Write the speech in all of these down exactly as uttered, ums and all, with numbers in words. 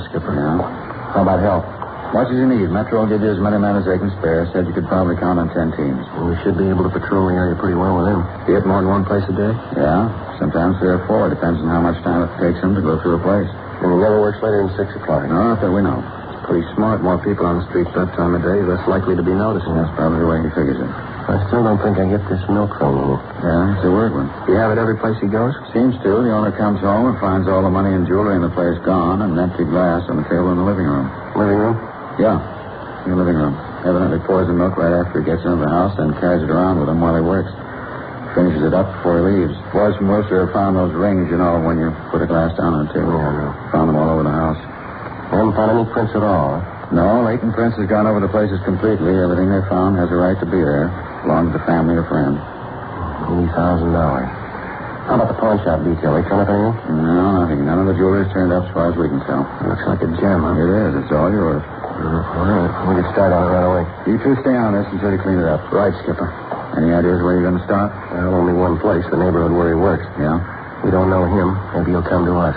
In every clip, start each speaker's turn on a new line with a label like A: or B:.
A: Skipper.
B: Yeah?
A: How about help?
B: Much as you need. Metro will give you as many men as they can spare. Said you could probably count on ten teams.
A: Well, we should be able to patrol the area pretty well with them. You hit more than one place a day?
B: Yeah, sometimes three or four. Depends on how much time it takes them to go through a place.
A: And he never works later than six o'clock?
B: No, not that we know.
A: Pretty smart. More people on the streets that time of day, less likely to be noticed.
B: That's probably the way he figures it.
A: I still don't think I get this milk thing in it.
B: Yeah, it's a weird one.
A: Do you have it every place he goes?
B: Seems to. The owner comes home and finds all the money and jewelry in the place gone and an empty glass on the table in the living room.
A: Living room?
B: Yeah, in the living room. Evidently pours the milk right after he gets into the house and carries it around with him while he works. Finishes it up before he leaves. Boys from Worcester have found those rings, you know, when you put a glass down on the table.
A: Yeah, I know.
B: Found them all over the house.
A: They haven't found any prints at all, huh?
B: No, Leighton Prince has gone over the places completely. Everything they found has a right to be there. Belongs to family or friend.
A: eighty thousand dollars. How about the pawn shop detail? They turn up anything?
B: No, nothing. None of the jewelry's turned up as far as we can tell.
A: Looks like a gem, huh?
B: It is. It's all yours.
A: Uh, all right. We can start on it right away.
B: You two stay on this until you clean it up.
A: Right, Skipper.
B: Any ideas where you're going to start?
A: Well, only one place, the neighborhood where he works.
B: Yeah?
A: We don't know him. Maybe he'll come to us.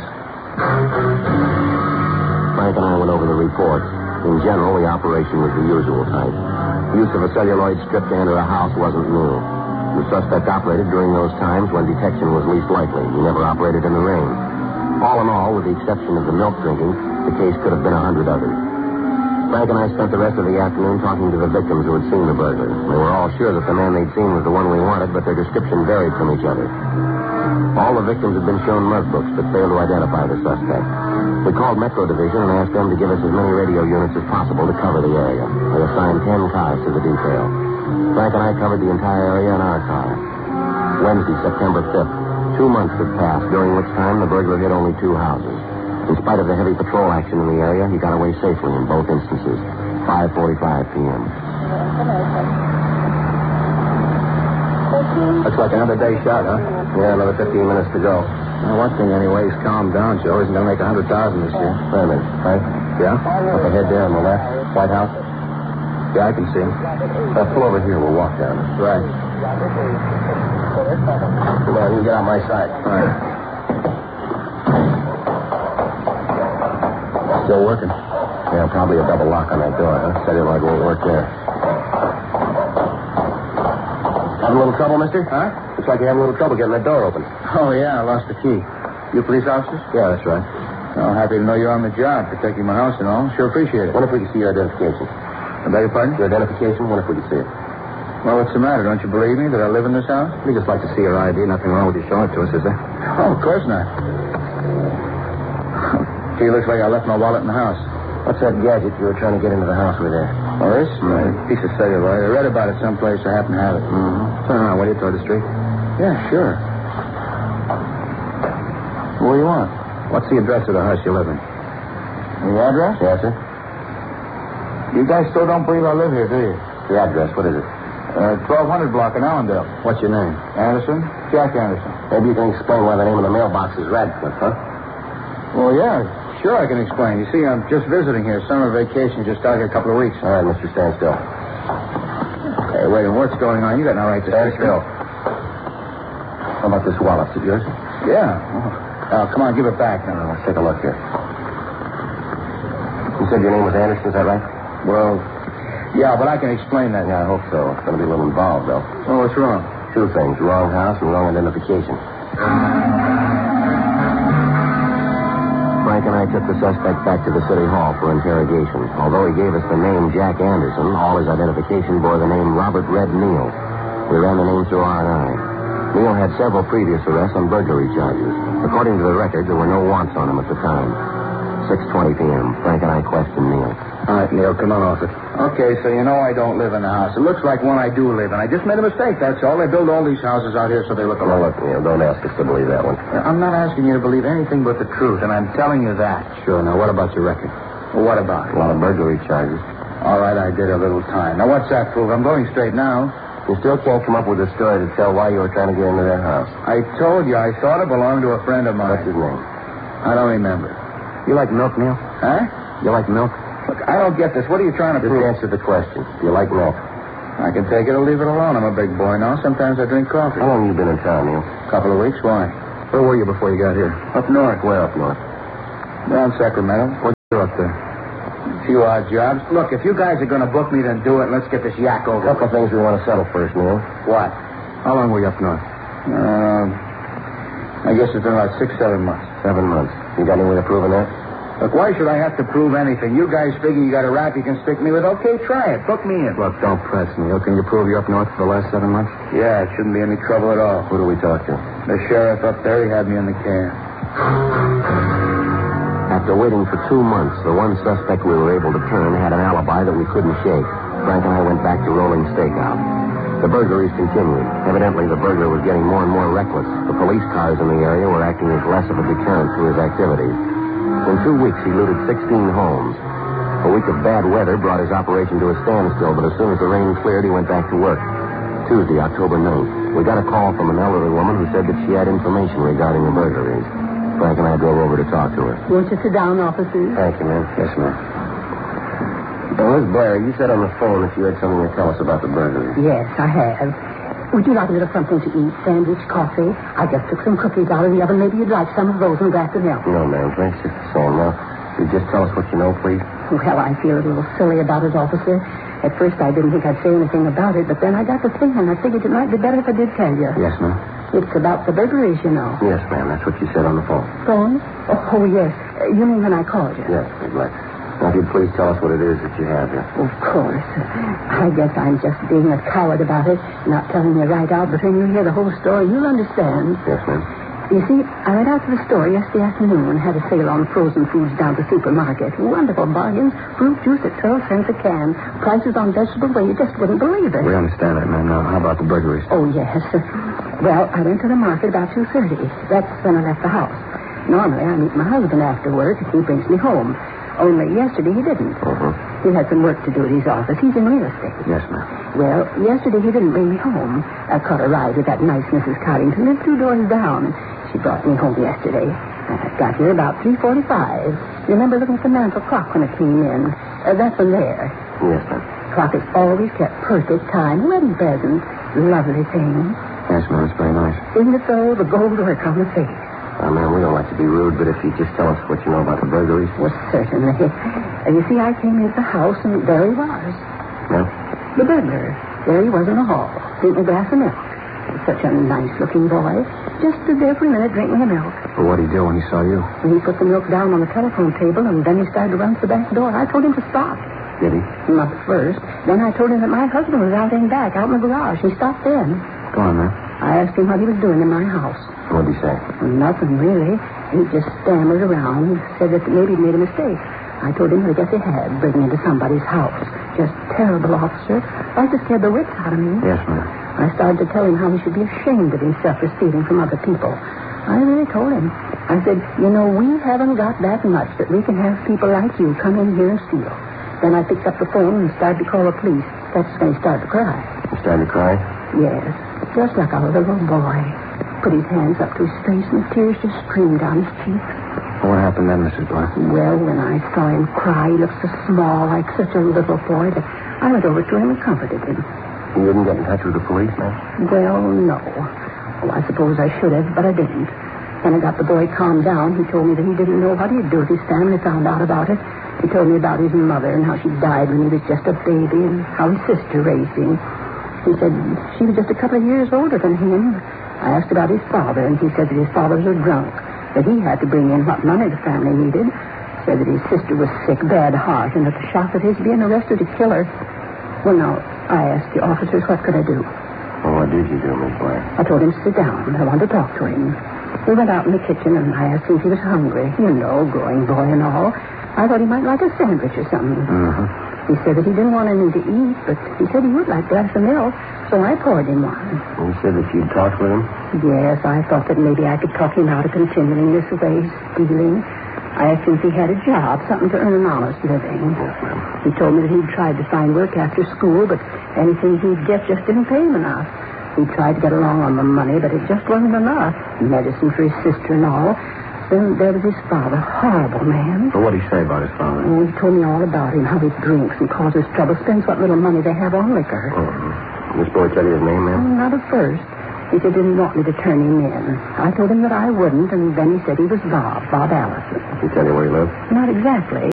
A: Frank and I went over the reports. In general, the operation was the usual type. Use of a celluloid strip to enter a house wasn't new. The suspect operated during those times when detection was least likely. He never operated in the rain. All in all, with the exception of the milk drinking, the case could have been a hundred others. Frank and I spent the rest of the afternoon talking to the victims who had seen the burglar. They were all sure that the man they'd seen was the one we wanted, but their description varied from each other. All the victims had been shown mug books, but failed to identify the suspect. We called Metro Division and asked them to give us as many radio units as possible to cover the area. They assigned ten cars to the detail. Frank and I covered the entire area in our car. Wednesday, September fifth. Two months had passed, during which time the burglar hit only two houses. In spite of the heavy patrol action in the area, he got away safely in both instances. five forty-five p.m.
B: Looks like another day shot, huh?
A: Yeah, another fifteen minutes to go.
B: Well, one thing anyway, he's calmed down, Joe. He's going to make a hundred thousand this year.
A: Wait a minute, Frank.
B: Yeah?
A: Up ahead there on the left, White House.
B: Yeah, I can see him.
A: Uh, pull over here. We'll walk down.
B: Right.
A: Come on, you can get on my side.
B: All right. Still working.
A: Yeah, probably a double lock on that door, huh? Celluloid won't work there. Having a little trouble, mister?
B: Huh?
A: Looks like you're having a little trouble getting that door open.
B: Oh, yeah, I lost the key. You police officers?
A: Yeah, that's right.
B: Well, happy to know you're on the job, protecting my house and all. Sure appreciate it.
A: Wonder if we can see your identification.
B: I beg your pardon?
A: Your identification? Wonder if we can see it.
B: Well, what's the matter? Don't you believe me that I live in this house?
A: We just like to see your I D. Nothing wrong with you showing it to us, is there?
B: Oh, of course not. Gee, looks like I left my wallet in the house.
A: What's that gadget you were trying to get into the house with there?
B: Oh, this? Right. Piece of celluloid. I read about it someplace. I happen to have it.
A: Mm-hmm. Turn around, will you, toward the street?
B: Yeah, sure. What do you want?
A: What's the address of the house you live in?
B: The address?
A: Yes, sir.
B: You guys still don't believe I live here, do you?
A: The address, what is it?
B: Uh, twelve hundred block in Allendale.
A: What's your name?
B: Anderson? Jack Anderson.
A: Maybe you can explain why the name of the mailbox is Radcliffe, huh?
B: Well, yeah, sure I can explain. You see, I'm just visiting here. Summer vacation, just out here a couple of weeks.
A: All right, mister, stand still.
B: Hey, wait a minute. What's going on? You got no right to
A: stand still.
B: Me.
A: How about this wallet? Is it yours?
B: Yeah. Oh, come on, give it back now.
A: Let's take a look here. You said your name was Anderson, is that right?
B: Well, yeah, but I can explain that.
A: Yeah, I hope so. It's going to be a little involved, though.
B: Well, what's wrong?
A: Two things. Wrong house and wrong identification. Frank and I took the suspect back to the city hall for interrogation. Although he gave us the name Jack Anderson, all his identification bore the name Robert Red Neal. We ran the name through R and I. Neal had several previous arrests on burglary charges. According to the record, there were no wants on him at the time. six twenty p.m. Frank and I questioned Neal.
B: All right, Neal, come on off it. Okay, so you know I don't live in the house. It looks like one I do live in. I just made a mistake, that's all. They build all these houses out here so they look alike.
A: Now, look, Neal, don't ask us to believe that one.
B: I'm not asking you to believe anything but the truth, and I'm telling you that.
A: Sure. Now, what about your record?
B: Well, what about it?
A: A lot of burglary charges.
B: All right, I did a little time. Now, what's that prove? I'm going straight now.
A: You still can't come up with a story to tell why you were trying to get into that house.
B: I told you I thought it belonged to a friend of mine.
A: What's his name?
B: I don't remember.
A: You like milk, Neal?
B: Huh?
A: You like milk?
B: Look, I don't get this. What are you trying to
A: Just
B: prove?
A: answer the question. Do you like milk?
B: I can take it or leave it alone. I'm a big boy now. Sometimes I drink coffee.
A: How long have you been in town, Neal?
B: A couple of weeks. Why?
A: Where were you before you got here?
B: Up north.
A: Where up north?
B: Down Sacramento. Up there. A few odd jobs. Look, if you guys are going to book me, then do it. Let's get this yak over.
A: A couple of things we want to settle first, Neil.
B: What?
C: How long were you up north?
B: Um, I guess it's been about six, seven months.
A: Seven months. You got any way of proving that?
B: Look, why should I have to prove anything? You guys figure you got a rap you can stick me with? Okay, try it. Book me in.
C: Look, don't press, Neil. Can you prove you're up north for the last seven months?
B: Yeah, it shouldn't be any trouble at all.
A: Who do we talk to?
B: The sheriff up there, he had me in the can.
A: After waiting for two months, the one suspect we were able to turn had an alibi that we couldn't shake. Frank and I went back to Rolling Stakeout. The burglaries continued. Evidently, the burglar was getting more and more reckless. The police cars in the area were acting as less of a deterrent to his activities. In two weeks, he looted sixteen homes. A week of bad weather brought his operation to a standstill, but as soon as the rain cleared, he went back to work. Tuesday, October ninth, we got a call from an elderly woman who said that she had information regarding the burglaries. Frank and I drove over to talk to her.
D: Won't you sit down, officers?
A: Thank you, ma'am.
B: Yes, ma'am.
A: Well, Miss Blair, you said on the phone that you had something to tell us about the burglary.
D: Yes, I have. Would you like a little something to eat? Sandwich, coffee? I just took some cookies out of the oven. Maybe you'd like some of those and a glass of milk.
A: No, ma'am. Thanks just the same. Now, could you just tell us what you know, please?
D: Well, I feel a little silly about it, officer. At first, I didn't think I'd say anything about it, but then I got to thinking. I figured it might be better if I did tell you.
A: Yes, ma'am.
D: It's about the burglaries, you know.
A: Yes, ma'am. That's what you said on the phone.
D: Phone? Oh, oh yes. Uh, you mean when I called you?
A: Yes, Miss Blair. Now, if you'd please tell us what it is that you have here.
D: Of course. I guess I'm just being a coward about it, not telling you right out, but when you hear the whole story, you'll understand.
A: Yes, ma'am.
D: You see, I went out to the store yesterday afternoon and had a sale on frozen foods down at the supermarket. Wonderful bargains. Fruit juice at twelve cents a can. Prices on vegetables where you just wouldn't believe it.
C: We understand that, ma'am. Now, how about the burglaries?
D: Oh, yes. Well, I went to the market about two thirty. That's when I left the house. Normally, I meet my husband after work and he brings me home. Only yesterday he didn't.
A: Uh-huh.
D: He had some work to do at his office. He's in real estate.
C: Yes, ma'am.
D: Well, yesterday he didn't bring me home. I caught a ride with that nice Missus Coddington. Lived two doors down. She brought me home yesterday. I got here about three forty-five. Remember looking at the mantel clock when I came in? Uh, that one there.
A: Yes, ma'am.
D: Clock is always kept perfect time. Wedding present. Lovely thing.
C: Yes, ma'am. It's very nice.
D: Isn't it though? The gold work on the face.
A: Uh, ma'am, we don't like to be rude, but if you just tell us what you know about the burglaries.
D: Well, certainly. Uh, you see, I came into the house, and there he was.
A: Yeah?
D: The burglar. There he was in the hall, drinking a glass of milk. Such a nice-looking boy. Just stood there for a minute drinking the milk.
C: Well, what'd he do when he saw you?
D: And he put the milk down on the telephone table, and then he started to run to the back door. I told him to stop.
A: Did he?
D: Not at first. Then I told him that my husband was out in back, out in the garage. He stopped then.
C: Go on, ma'am.
D: I asked him what he was doing in my house.
A: What'd he say?
D: Well, nothing, really. He just stammered around, said that maybe he'd made a mistake. I told him that I guess he had, breaking into somebody's house. Just terrible, officer. Like to scare the wits out of me.
C: Yes, ma'am.
D: I started to tell him how he should be ashamed of himself for stealing from other people. I really told him. I said, you know, we haven't got that much that we can have people like you come in here and steal. Then I picked up the phone and started to call the police. That's when he started to cry.
A: He started to cry?
D: Yes, just like a little boy. Put his hands up to his face and the tears just streamed down his cheeks.
C: What happened then, Missus Blair?
D: Well, when I saw him cry, he looked so small, like such a little boy, that I went over to him and comforted him.
A: You didn't get in touch with the police, ma'am?
D: Well, no. Oh, I suppose I should have, but I didn't. When I got the boy calmed down, he told me that he didn't know what he'd do if his family found out about it. He told me about his mother and how she died when he was just a baby and how his sister raised him. He said she was just a couple of years older than him. I asked about his father, and he said that his father was a drunk, that he had to bring in what money the family needed. Said that his sister was sick, bad heart, and that the shock of his being arrested to kill her. Well, now, I asked the officers, what could I do?
A: Well, what did you do, Miss Blair?
D: I told him to sit down. I wanted to talk to him. We went out in the kitchen, and I asked him if he was hungry. You know, growing boy and all. I thought he might like a sandwich or something.
C: Mm-hmm.
D: He said that he didn't want anything to eat, but he said he would like a glass of milk, so I poured him one.
A: You said that you'd talked with him?
D: Yes, I thought that maybe I could talk him out of continuing this way, stealing. I asked him if he had a job, something to earn an honest living.
A: Yes, ma'am.
D: He told me that he'd tried to find work after school, but anything he'd get just didn't pay him enough. He tried to get along on the money, but it just wasn't enough. Medicine for his sister and all. Then there was his father, horrible man.
C: Well, what did he say about his father?
D: Oh, he told me all about him, how he drinks and causes trouble, spends what little money they have on liquor.
A: Oh. This boy tell you his name, ma'am?
D: Oh, not at first. He said he didn't want me to turn him in. I told him that I wouldn't, and then he said he was Bob, Bob Allison.
A: Did he tell you where he lived?
D: Not exactly.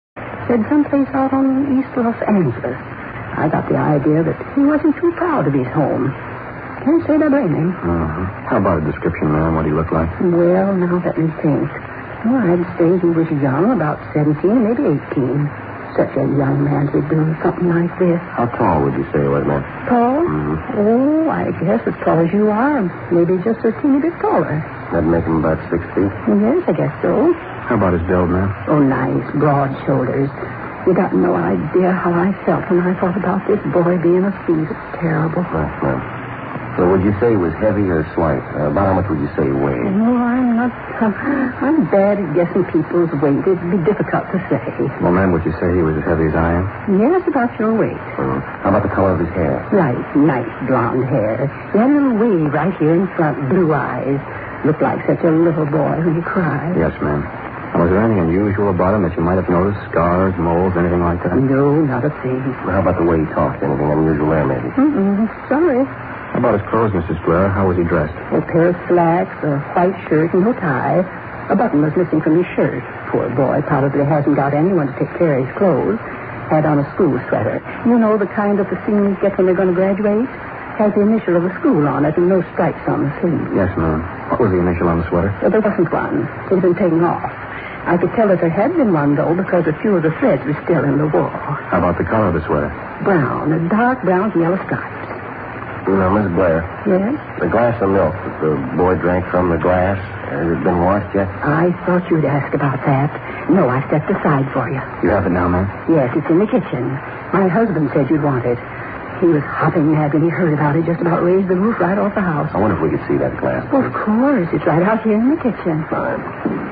D: Said someplace out on East Los Angeles. I got the idea that he wasn't too proud of his home. Can't say that I blame him.
C: Uh-huh. How about a description, ma'am? What do you look like?
D: Well, now let me think. Well, I'd say he was young, about seventeen, maybe eighteen. Such a young man to be doing something like this.
A: How tall would you say he was, ma'am?
D: Tall?
A: Mm-hmm.
D: Oh, I guess as tall as you are. Maybe just a teeny bit taller.
A: That'd make him about six feet.
D: Yes, I guess so.
C: How about his build, ma'am?
D: Oh, nice, broad shoulders. You got no idea how I felt when I thought about this boy being a thief. It's terrible.
A: Yes, ma'am. So would you say he was heavy or slight? Uh, about how much would you say he weighed?
D: No, I'm not... Uh, I'm bad at guessing people's weight. It'd be difficult to say.
C: Well, ma'am, would you say he was as heavy as I am?
D: Yes, about your weight.
A: Uh, how about the color of his hair?
D: Right, nice blonde hair. He had a little wave right here in front, blue eyes. Looked like such a little boy when he cried.
C: Yes, ma'am. Was there anything unusual about him that you might have noticed? Scars, moles, anything like that?
D: No, not a thing.
A: Well, how about the way he talked? Anything unusual there, maybe?
D: Mm-mm, sorry.
C: How about his clothes, Missus Blair? How was he dressed?
D: A pair of slacks, a white shirt, and no tie. A button was missing from his shirt. Poor boy probably hasn't got anyone to take care of his clothes. Had on a school sweater. You know, the kind that the seniors get when they're going to graduate? Has the initial of the school on it and no stripes on the sleeve.
C: Yes, ma'am. What was the initial on the sweater?
D: Well, there wasn't one. It had been taken off. I could tell that there had been one, though, because a few of the threads were still in the wall.
C: How about the color of the sweater?
D: Brown, a dark brown with yellow stripes.
A: You know, Miss Blair,
D: Yes?
A: the glass of milk that the boy drank from the glass, has it been washed yet?
D: I thought you'd ask about that. No, I stepped aside for you.
C: You have it now, ma'am?
D: Yes, it's in the kitchen. My husband said you'd want it. He was hopping mad when he heard about it, just about raised the roof right off the house.
A: I wonder if we could see that glass.
D: Well, of course. It's right out here in the kitchen.
A: Fine.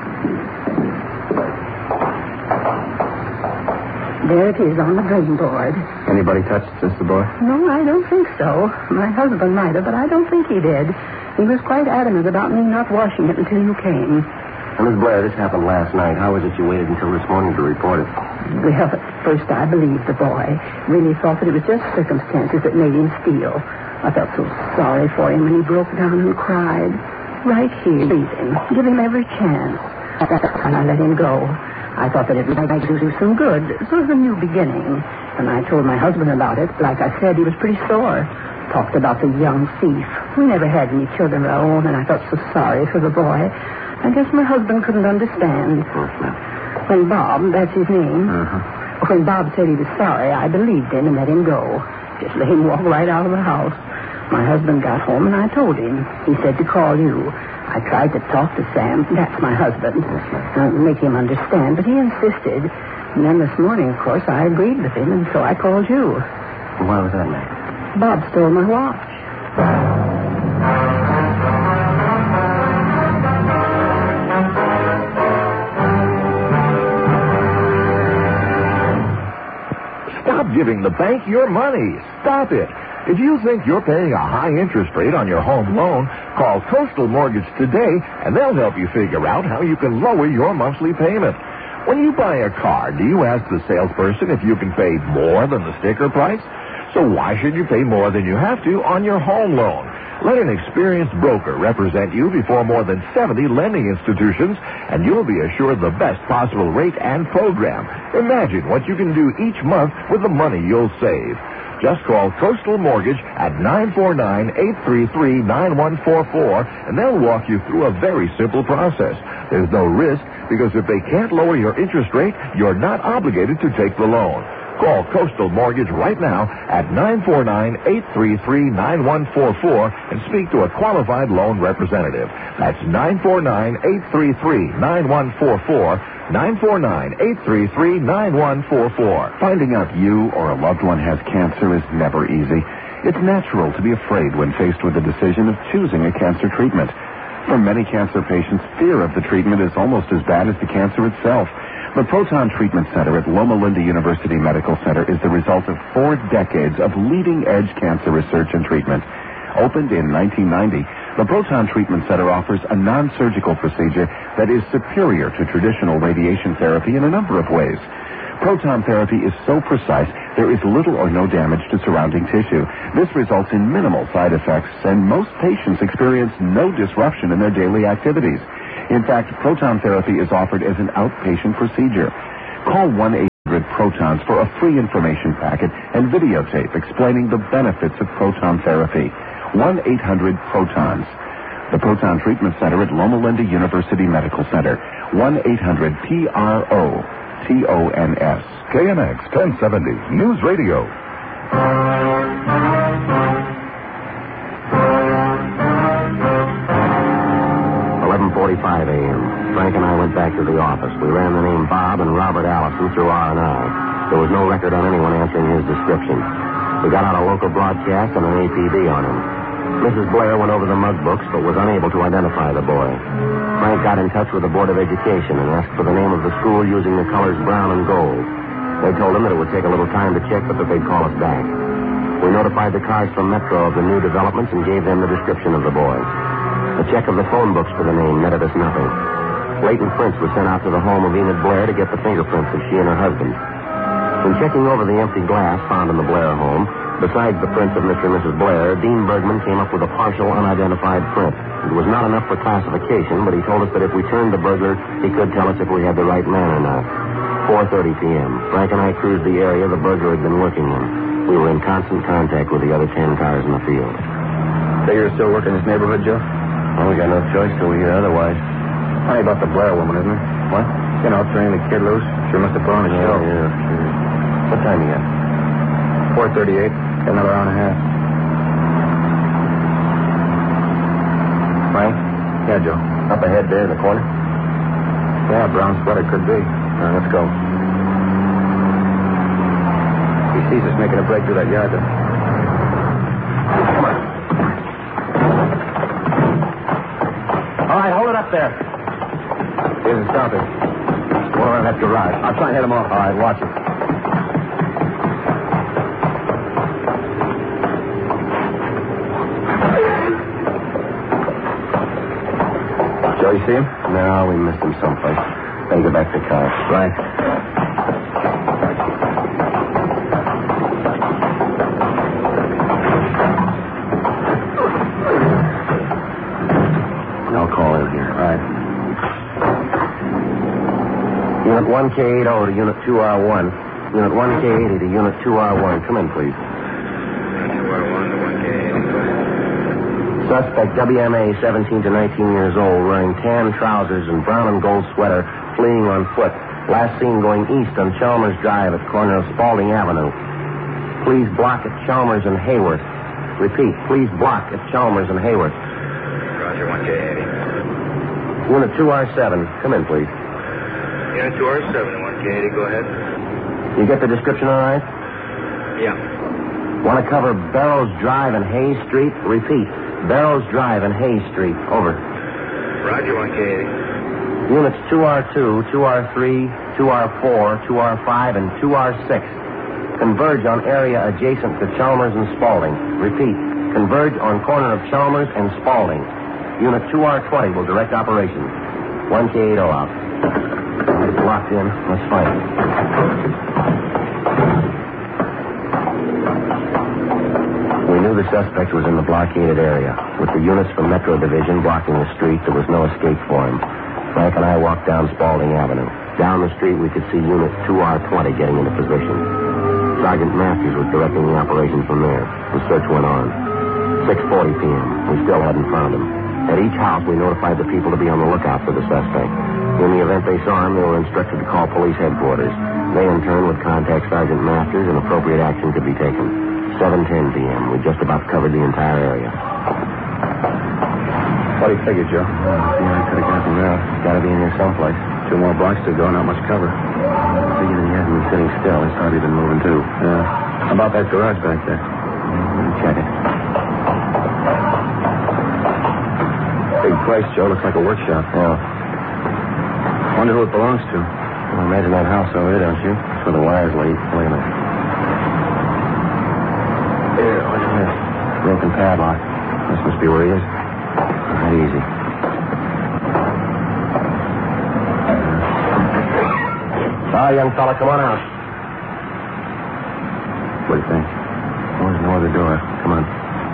D: There it is on the drain board.
C: Anybody touched it since the boy?
D: No, I don't think so. My husband might have, but I don't think he did. He was quite adamant about me not washing it until you came.
A: Now, Miss Blair, this happened last night. How was it you waited until this morning to report it?
D: Well, at first I believed the boy. Really thought that it was just circumstances that made him steal. I felt so sorry for him when he broke down and cried. Right here, please him. Give him every chance. And I let him go. I thought that it would like to do some good. Sort of a new beginning. And I told my husband about it. Like I said, he was pretty sore. Talked about the young thief. We never had any children of our own, and I felt so sorry for the boy. I guess my husband couldn't understand. When Bob, that's his name,
C: Uh-huh.
D: when Bob said he was sorry, I believed him and let him go. Just let him walk right out of the house. My husband got home, and I told him. He said to call you. I tried to talk to Sam. That's my husband. Uh, make him understand, but he insisted. And then this morning, of course, I agreed with him, and so I called you.
A: Well, why was that, Mac?
D: Bob stole my watch.
E: Stop giving the bank your money. Stop it. If you think you're paying a high interest rate on your home loan, call Coastal Mortgage today, and they'll help you figure out how you can lower your monthly payment. When you buy a car, do you ask the salesperson if you can pay more than the sticker price? So why should you pay more than you have to on your home loan? Let an experienced broker represent you before more than seventy lending institutions, and you'll be assured the best possible rate and program. Imagine what you can do each month with the money you'll save. Just call Coastal Mortgage at nine four nine, eight three three, nine one four four, and they'll walk you through a very simple process. There's no risk, because if they can't lower your interest rate, you're not obligated to take the loan. Call Coastal Mortgage right now at nine four nine, eight three three, nine one four four and speak to a qualified loan representative. That's nine four nine, eight three three, nine one four four, nine four nine, eight three three, nine one four four.
F: Finding out you or a loved one has cancer is never easy. It's natural to be afraid when faced with the decision of choosing a cancer treatment. For many cancer patients, fear of the treatment is almost as bad as the cancer itself. The Proton Treatment Center at Loma Linda University Medical Center is the result of four decades of leading-edge cancer research and treatment. Opened in nineteen ninety, the Proton Treatment Center offers a non-surgical procedure that is superior to traditional radiation therapy in a number of ways. Proton therapy is so precise, there is little or no damage to surrounding tissue. This results in minimal side effects, and most patients experience no disruption in their daily activities. In fact, proton therapy is offered as an outpatient procedure. Call one eight hundred protons for a free information packet and videotape explaining the benefits of proton therapy. one eight hundred protons. The Proton Treatment Center at Loma Linda University Medical Center. one eight hundred P R O T O N S.
E: K N X ten seventy News Radio.
A: eleven forty-five a.m. Frank and I went back to the office. We ran the name Bob and Robert Allison through R and I. There was no record on anyone answering his description. We got out a local broadcast and an A P B on him. Missus Blair went over the mug books, but was unable to identify the boy. Frank got in touch with the Board of Education and asked for the name of the school using the colors brown and gold. They told him that it would take a little time to check, but that they'd call us back. We notified the cars from Metro of the new developments and gave them the description of the boy. A check of the phone books for the name netted us nothing. Leighton Prince was sent out to the home of Enid Blair to get the fingerprints of she and her husband. In checking over the empty glass found in the Blair home, besides the prints of Mister and Missus Blair, Dean Bergman came up with a partial unidentified print. It was not enough for classification, but he told us that if we turned the burglar, he could tell us if we had the right man or not. four thirty p.m. Frank and I cruised the area the burglar had been working in. We were in constant contact with the other ten cars in the field.
C: Figure you're still working this neighborhood, Joe?
A: Well, we got no choice till we hear otherwise.
C: Funny about the Blair woman, isn't it?
A: What?
C: You know, turning the kid loose. Sure must have put on a
A: Yeah,
C: show.
A: yeah, sure. What time you got?
C: four thirty-eight. Got another hour and a half.
A: Frank?
C: Yeah, Joe.
A: Up ahead there in the corner?
C: Yeah, brown sweater could be.
A: All right, let's go.
C: He sees us making a break through that yard, then.
A: Come on. All right, hold it up there.
C: He isn't stopping.
A: Go around that garage.
C: I'll try and head him off.
A: All right, watch it.
C: Joe, you see him?
A: No, we missed him someplace. Better get back to the car.
C: Right.
A: I'll call in here.
C: All right.
A: Unit one K eighty to Unit two R one. Unit one K eighty to Unit two R one. Come in, please.
B: two R one to one K eighty.
A: Suspect W M A, seventeen to nineteen years old, wearing tan trousers and brown and gold sweater, fleeing on foot. Last seen going east on Chalmers Drive at corner of Spalding Avenue. Please block at Chalmers and Hayworth. Repeat, please block at Chalmers and Hayworth.
B: Roger, one K eighty.
A: Unit two R seven. Come in, please.
B: Unit two R seven, one K eighty, go ahead.
A: You get the description all right?
B: Yeah.
A: Want to cover Barrows Drive and Hayes Street? Repeat, Barrows Drive and Hayes Street. Over.
B: Roger, one K eighty.
A: Units two R two, two R three, two R four, two R five, and two R six. Converge on area adjacent to Chalmers and Spalding. Repeat, converge on corner of Chalmers and Spalding. Unit two R twenty will direct operations. one K eighty out. It's locked in. Let's fight it. We knew the suspect was in the blockaded area. With the units from Metro Division blocking the street, there was no escape for him. Frank and I walked down Spalding Avenue. Down the street, we could see Unit two R twenty getting into position. Sergeant Masters was directing the operation from there. The search went on. six forty p.m. We still hadn't found him. At each house, we notified the people to be on the lookout for the suspect. In the event they saw him, they were instructed to call police headquarters. They, in turn, would contact Sergeant Masters and appropriate action could be taken. seven ten p.m. We just about covered the entire area.
C: What do you figure, Joe?
A: Uh, yeah, I could have gotten there. Got to be in here someplace.
C: Two more blocks to go, not much cover.
A: I figured he hasn't been sitting still. He's probably been moving, too.
C: Yeah. How about that garage back there?
A: Let me check it.
C: Big place, Joe. Looks like a workshop.
A: Yeah.
C: Wonder who it belongs to.
A: Well, imagine that house over there, don't you? That's where the wires lead. Wait a minute. Here, what's this? Broken padlock. This must be where he is. Not easy. Ah, young fella, come on out.
C: What do you think?
A: Oh, there's no other door. Come on.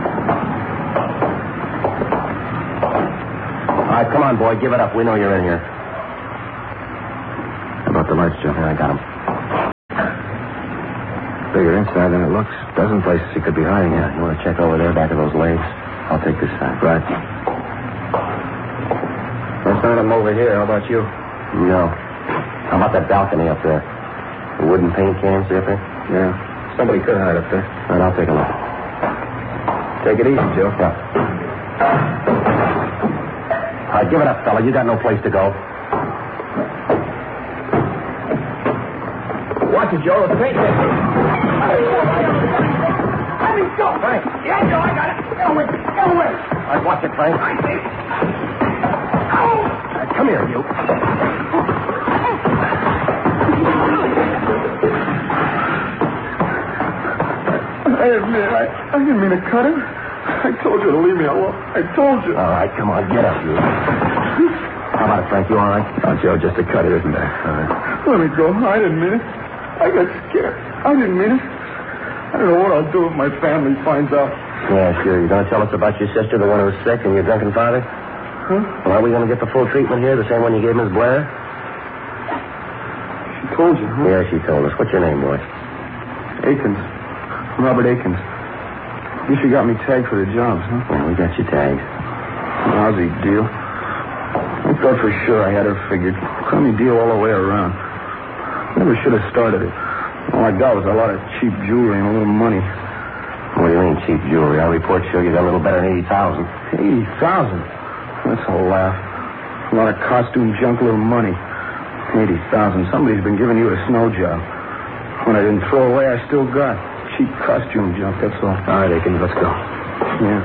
A: All right, come on, boy. Give it up. We know you're in here.
C: How about the lights, Joe?
A: Yeah, I got him.
C: Bigger inside than it looks. Dozen places he could be hiding in.
B: Yeah, you want to check over there, back of those legs? I'll take this side.
C: Right. There's not him over here. How about you?
A: No. How about that balcony up there? The wooden paint cans, see up there?
C: Yeah. Somebody could hide up there.
A: All right, I'll take a look.
C: Take it easy, Joe.
A: Yeah. All right, give it up, fella. You got no place to go.
C: Watch it, Joe. It's paint.
G: Let me go, Frank. Yeah, Joe, I got it. Get away. Get away.
A: All right, watch it, Frank.
G: I see.
A: All right, come here, you.
G: I admit, I, I didn't mean to cut him. I told you to leave me alone. I told you.
A: All right, come on, get up, you. How about it, Frank? You all right?
C: Oh, Joe, just a cut, isn't there? All right.
G: Let me go. I didn't mean it. I got scared. I didn't mean it. I don't know what I'll do if my family finds out.
A: Yeah, sure. You going to tell us about your sister, the one who was sick, and your drunken father?
G: Huh?
A: Well, are we going to get the full treatment here, the same one you gave Miss Blair?
G: She told you, huh?
A: Yeah, she told us. What's your name, boy?
G: Akins. Robert Akins. You sure got me tagged for the jobs, huh?
A: Well, we got you tagged.
G: Lousy deal. I thought for sure I had her figured. Crummy deal all the way around. Never should have started it. All I got was a lot of cheap jewelry and a little money.
A: What do you mean, cheap jewelry? Our reports show you got a little better than eighty thousand.
G: Eighty thousand? That's a laugh. A lot of costume junk, little money. Eighty thousand. Somebody's been giving you a snow job. When I didn't throw away, I still got cheap costume junk, that's all.
C: All right, Akins, let's go.
G: Yeah.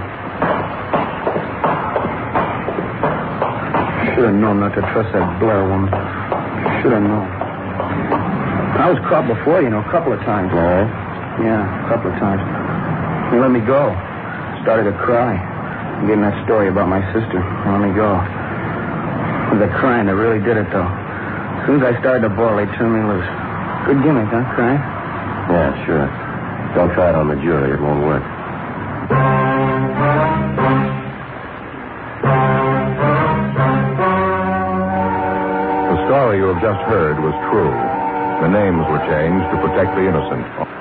G: Should have known not to trust that Blair woman. Should have known. I was caught before, you know, a couple of times.
A: All right.
G: Yeah, a couple of times. They let me go. Started to cry. Gave them that story about my sister. They let me go. It was the crying that really did it, though. As soon as I started to boil, they turned me loose. Good gimmick, huh, crying?
A: Yeah, sure. Don't try it on the jury. It won't work.
F: The story you have just heard was true. The names were changed to protect the innocent.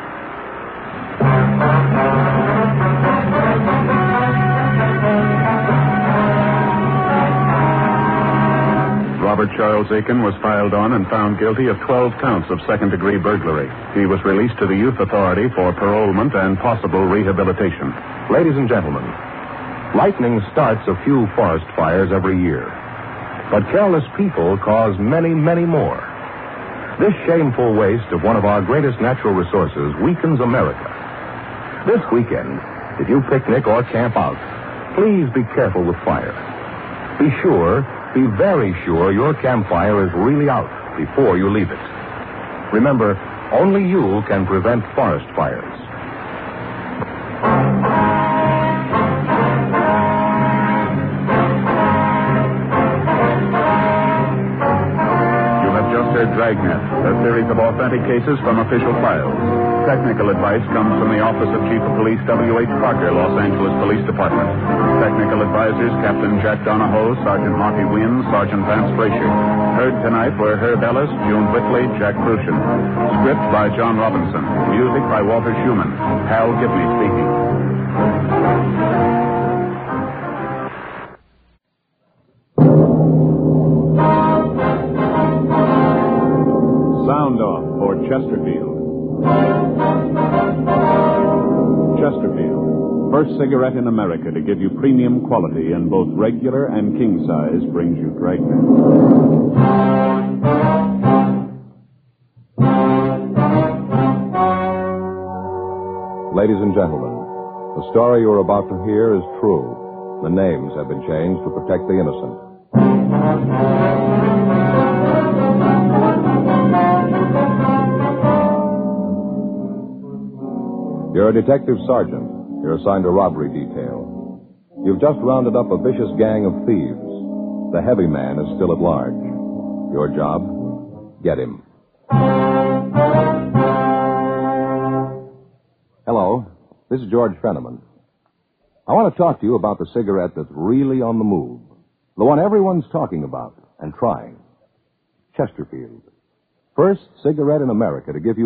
F: Robert Charles Aiken was filed on and found guilty of twelve counts of second-degree burglary. He was released to the Youth Authority for parolement and possible rehabilitation. Ladies and gentlemen, lightning starts a few forest fires every year. But careless people cause many, many more. This shameful waste of one of our greatest natural resources weakens America. This weekend, if you picnic or camp out, please be careful with fire. Be sure, be very sure your campfire is really out before you leave it. Remember, only you can prevent forest fires. Dragnet, a series of authentic cases from official files. Technical advice comes from the Office of Chief of Police W H Parker, Los Angeles Police Department. Technical advisors Captain Jack Donahoe, Sergeant Marty Wynn, Sergeant Vance Frazier. Heard tonight were Herb Ellis, June Whitley, Jack Crucian. Script by John Robinson. Music by Walter Schumann. Hal Gibney speaking. Sound off for Chesterfield. Chesterfield, first cigarette in America to give you premium quality in both regular and king size, brings you Dragnet. Ladies and gentlemen, the story you're about to hear is true. The names have been changed to protect the innocent. You're a detective sergeant. You're assigned a robbery detail. You've just rounded up a vicious gang of thieves. The heavy man is still at large. Your job? Get him. Hello, this is George Fenneman. I want to talk to you about the cigarette that's really on the move. The one everyone's talking about and trying. Chesterfield. First cigarette in America to give you